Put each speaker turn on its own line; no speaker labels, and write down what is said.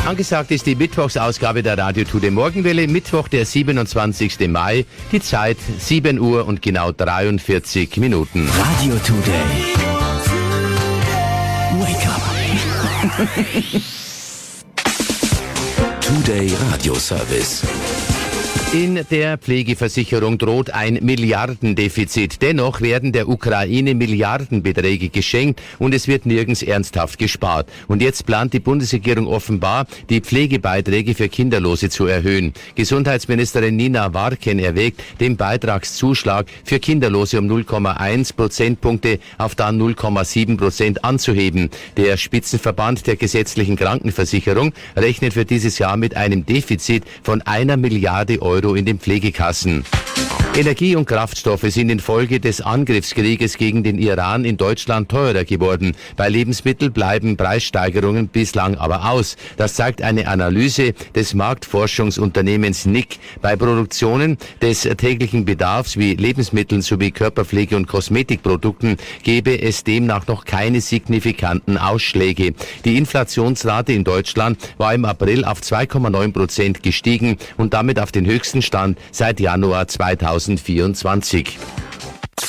Angesagt ist die Mittwochsausgabe der Radio Today Morgenwelle, Mittwoch, der 27. Mai, die Zeit 7 Uhr und genau 43 Minuten.
Radio Today. Wake up. Today Radio Service.
In der Pflegeversicherung droht ein Milliardendefizit. Dennoch werden der Ukraine Milliardenbeträge geschenkt und es wird nirgends ernsthaft gespart. Und jetzt plant die Bundesregierung offenbar, die Pflegebeiträge für Kinderlose zu erhöhen. Gesundheitsministerin Nina Warken erwägt, den Beitragszuschlag für Kinderlose um 0,1 Prozentpunkte auf dann 0,7% anzuheben. Der Spitzenverband der gesetzlichen Krankenversicherung rechnet für dieses Jahr mit einem Defizit von 1 Milliarde Euro in den Pflegekassen. Energie und Kraftstoffe sind infolge des Angriffskrieges gegen den Iran in Deutschland teurer geworden. Bei Lebensmitteln bleiben Preissteigerungen bislang aber aus. Das zeigt eine Analyse des Marktforschungsunternehmens NIC. Bei Produktionen des täglichen Bedarfs wie Lebensmitteln sowie Körperpflege- und Kosmetikprodukten gebe es demnach noch keine signifikanten Ausschläge. Die Inflationsrate in Deutschland war im April auf 2,9% gestiegen und damit auf den höchsten Stand seit Januar 2024.